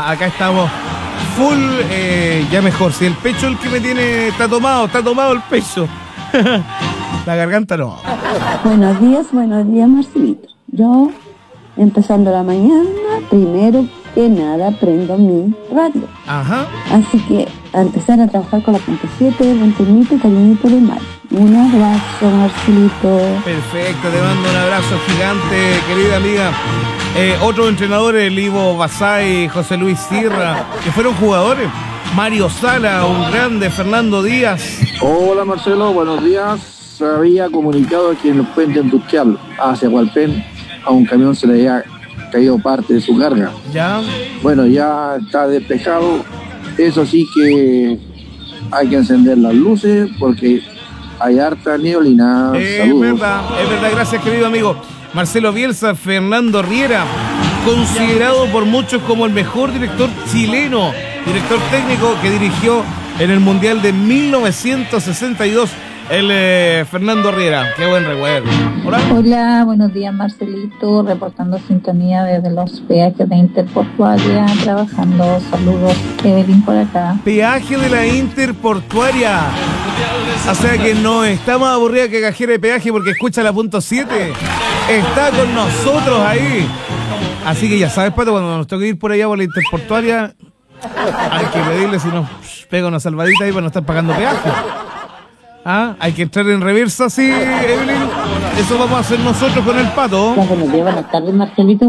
acá estamos full, ya mejor. Si el pecho el que me tiene, está tomado el pecho. La garganta no. Buenos días, Marcelito. Yo, empezando la mañana, primero que nada prendo mi radio. Ajá. Así que a empezar a trabajar con la punta 7, buen turnito y cariñito de mar. Un abrazo, Marcelito. Perfecto, te mando un abrazo gigante, querida amiga. Otros entrenadores, el Ivo Basay, José Luis Sierra, que fueron jugadores. Mario Sala, un grande, Fernando Díaz. Hola Marcelo, buenos días. Se había comunicado que en el puente industrial hacia Hualpén a un camión se le había caído parte de su carga. Ya. Bueno, ya está despejado. Eso sí que hay que encender las luces porque hay harta neblina. Saludos. Es verdad, gracias querido amigo. Marcelo Bielsa, Fernando Riera, considerado por muchos como el mejor director chileno, director técnico que dirigió en el Mundial de 1962, el Fernando Riera. Qué buen recuerdo. Hola. Hola, buenos días Marcelito, reportando sintonía desde los peajes de Interportuaria, trabajando. Saludos, Evelyn por acá. Peaje de la Interportuaria. O sea que no está más aburrida que cajera de peaje porque escucha la punto 7. Está con nosotros ahí. Así que ya sabes, Pato, cuando nos toque ir por allá por la Interportuaria, hay que pedirle si nos pega una salvadita ahí para no estar pagando peaje. ¿Ah? Hay que entrar en reversa, sí, Evelyn. Eso vamos a hacer nosotros con el Pato. Hola, buenos días, buenas tardes, Marcelito.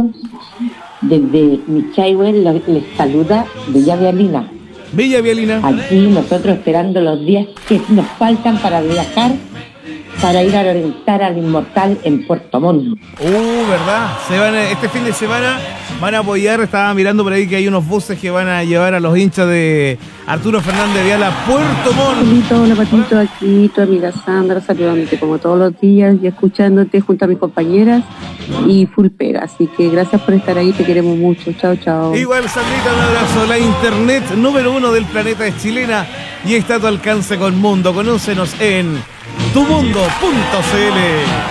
Desde Michaiwell les saluda Bella Vialina. Bella Vialina. Aquí nosotros esperando los días que nos faltan para viajar, para ir a orientar al Inmortal en Puerto Montt. ¿Verdad? Este fin de semana van a apoyar, estaba mirando por ahí que hay unos buses que van a llevar a los hinchas de Arturo Fernández Vial a Puerto Montt. Hola Patito, aquí tu amiga Sandra, saludándote como todos los días y escuchándote junto a mis compañeras y full pega. Así que gracias por estar ahí, te queremos mucho. Chao, chao. Igual, Sandrita, un abrazo. La internet número 1 del planeta es chilena y está a tu alcance con Mundo. Conócenos en tumundo.cl.